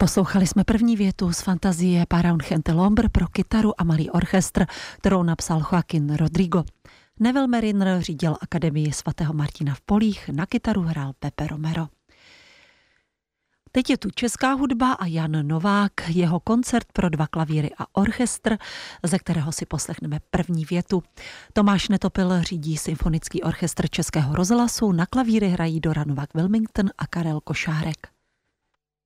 Poslouchali jsme první větu z fantazie Para un gente l'ombre pro kytaru a malý orchestr, kterou napsal Joaquín Rodrigo. Neville Mariner řídil Akademii svatého Martina v Polích, na kytaru hrál Pepe Romero. Teď je tu česká hudba a Jan Novák, jeho koncert pro 2 klavíry a orchestr, ze kterého si poslechneme první větu. Tomáš Netopil řídí symfonický orchestr Českého rozhlasu, na klavíry hrají Dora Novák Wilmington a Karel Košárek.